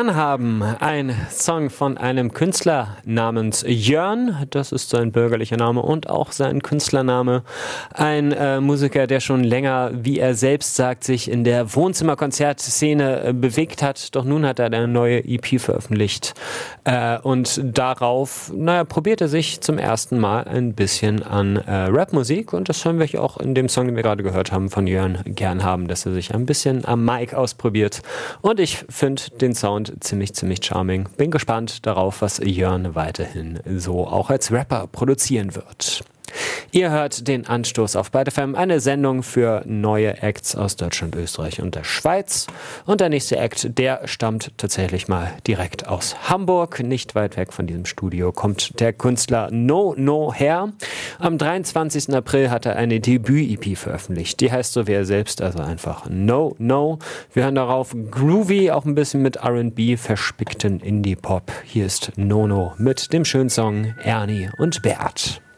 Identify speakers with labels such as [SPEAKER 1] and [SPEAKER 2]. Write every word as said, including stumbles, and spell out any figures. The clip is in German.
[SPEAKER 1] gern haben. Ein Song von einem Künstler namens Jörn, das ist sein bürgerlicher Name und auch sein Künstlername. Ein äh, Musiker, der schon länger, wie er selbst sagt, sich in der Wohnzimmerkonzertszene äh, bewegt hat. Doch nun hat er eine neue E P veröffentlicht äh, und darauf, naja, probiert er sich zum ersten Mal ein bisschen an äh, Rapmusik und das hören wir auch in dem Song, den wir gerade gehört haben von Jörn, gern haben, dass er sich ein bisschen am Mic ausprobiert. Und ich finde den Sound ziemlich, ziemlich charming. Bin gespannt darauf, was Jörn weiterhin so auch als Rapper produzieren wird. Ihr hört den Anstoß auf Byte F M, eine Sendung für neue Acts aus Deutschland, Österreich und der Schweiz. Und der nächste Act, der stammt tatsächlich mal direkt aus Hamburg. Nicht weit weg von diesem Studio kommt der Künstler No No her. Am dreiundzwanzigsten April hat er eine Debüt-E P veröffentlicht. Die heißt so wie er selbst, also einfach No No. Wir hören darauf groovy, auch ein bisschen mit R and B verspickten Indie-Pop. Hier ist No No mit dem schönen Song Ernie und Bert.